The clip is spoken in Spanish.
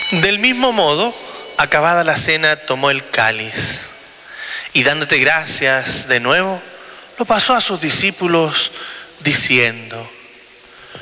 Del mismo modo, acabada la cena, tomó el cáliz y dándote gracias de nuevo, lo pasó a sus discípulos diciendo: